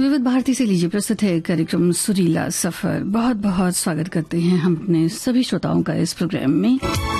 विविध भारती से लीजिए प्रस्तुत है कार्यक्रम सुरीला सफर। बहुत बहुत स्वागत करते हैं हम अपने सभी श्रोताओं का इस प्रोग्राम में।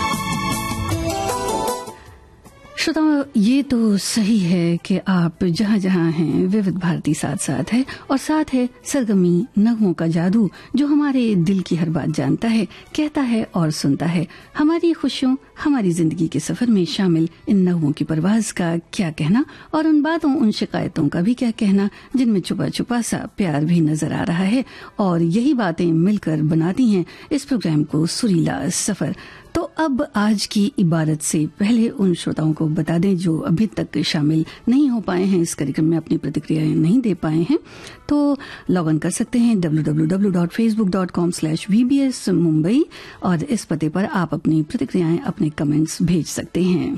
श्रोताओं, ये तो सही है कि आप जहाँ जहाँ हैं विविध भारती साथ साथ है, और साथ है सरगमी नगमों का जादू जो हमारे दिल की हर बात जानता है, कहता है और सुनता है। हमारी खुशियों, हमारी जिंदगी के सफर में शामिल इन नगमों की परवाज का क्या कहना, और उन बातों, उन शिकायतों का भी क्या कहना जिनमें छुपा छुपा सा प्यार भी नजर आ रहा है। और यही बातें मिलकर बनाती हैं इस प्रोग्राम को सुरीला सफर। तो अब आज की इबारत से पहले उन श्रोताओं को बता दें जो अभी तक शामिल नहीं हो पाए हैं, इस कार्यक्रम में अपनी प्रतिक्रियाएं नहीं दे पाए हैं, तो लॉग इन कर सकते हैं www.facebook.com/VBS मुंबई, और इस पते पर आप अपनी प्रतिक्रियाएं, अपने कमेंट्स भेज सकते हैं।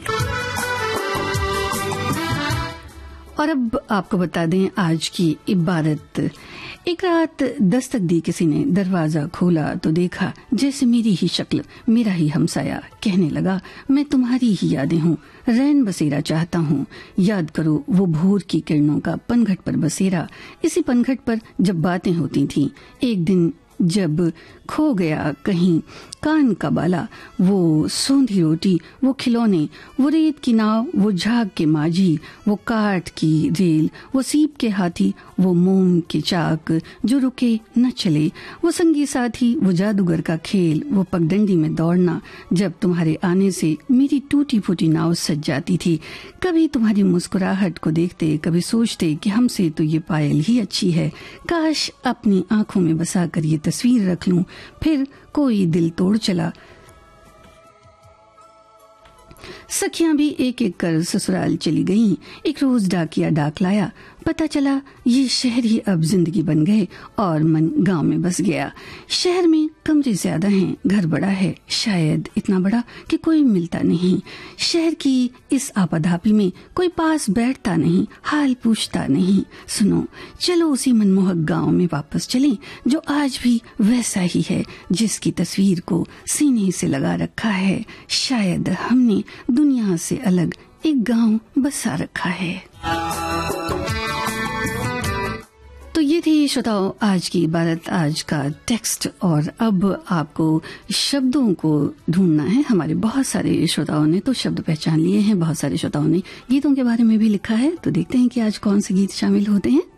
और अब आपको बता दें आज की इबारत। एक रात दस्तक दी किसी ने, दरवाजा खोला तो देखा जैसे मेरी ही शक्ल, मेरा ही हमसाया। कहने लगा मैं तुम्हारी ही यादें हूँ, रैन बसेरा चाहता हूँ। याद करो वो भोर की किरणों का पनघट पर बसेरा, इसी पनघट पर जब बातें होती थीं। एक दिन जब खो गया कहीं कान का बाला, वो सोंधी रोटी, वो खिलौने, वो रेत की नाव, वो झाग के माझी, वो काठ की रेल, वो सीप के हाथी, वो मोम के चाक जो रुके न चले, वो संगी साथी, वो जादूगर का खेल, वो पगडंडी में दौड़ना जब तुम्हारे आने से मेरी टूटी फूटी नाव सज जाती थी। कभी तुम्हारी मुस्कुराहट को देखते, कभी सोचते कि हमसे तो ये पायल ही अच्छी है, काश अपनी आंखों में बसा कर ये तस्वीर रख लूं। फिर कोई दिल तोड़ चला। सखियां भी एक एक कर ससुराल चली गईं। एक रोज डाकिया डाक लाया, पता चला ये शहर ही अब जिंदगी बन गए और मन गांव में बस गया। शहर में कमरे ज्यादा हैं, घर बड़ा है, शायद इतना बड़ा कि कोई मिलता नहीं। शहर की इस आपाधापी में कोई पास बैठता नहीं, हाल पूछता नहीं। सुनो, चलो उसी मनमोहक गांव में वापस चलें जो आज भी वैसा ही है, जिसकी तस्वीर को सीने से लगा रखा है। शायद हमने दुनिया से अलग एक गांव बसा रखा है। तो ये थी श्रोताओं आज की इबारत, आज का टेक्स्ट। और अब आपको शब्दों को ढूंढना है। हमारे बहुत सारे श्रोताओं ने तो शब्द पहचान लिए हैं, बहुत सारे श्रोताओं ने गीतों के बारे में भी लिखा है। तो देखते हैं कि आज कौन से गीत शामिल होते हैं।